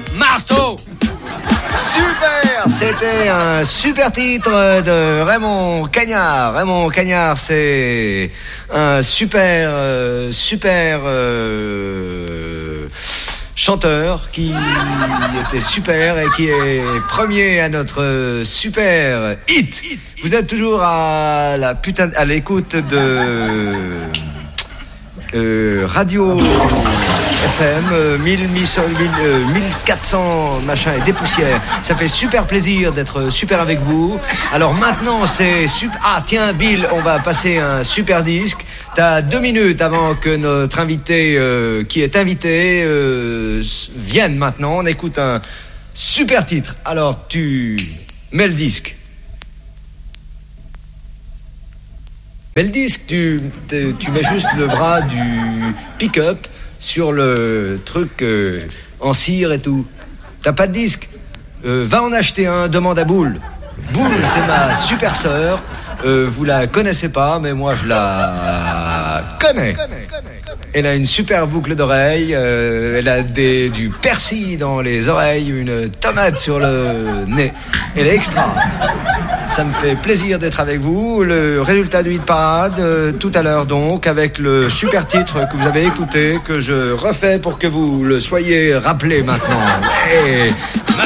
marteau. Super, c'était un super titre de Raymond Cagnard. Raymond Cagnard, c'est un super chanteur qui était super et qui est premier à notre super hit. Vous êtes toujours à l'écoute de Radio FM 1400 machin et des poussières. Ça fait super plaisir d'être super avec vous. Alors maintenant c'est super. Ah tiens Bill, on va passer un super disque. T'as 2 minutes avant que notre invité qui est invité vienne maintenant. On écoute un super titre. Alors tu mets le disque. Mais le disque, tu mets juste le bras du pick-up sur le truc en cire et tout. T'as pas de disque, va en acheter un, demande à Boule. Boule, c'est ma super sœur. Vous la connaissez pas, mais moi je la connais. Elle a une super boucle d'oreille, elle a du persil dans les oreilles, une tomate sur le nez. Elle est extra. Ça me fait plaisir d'être avec vous. Le résultat du hit parade tout à l'heure donc, avec le super titre que vous avez écouté, que je refais pour que vous le soyez rappelé maintenant. Et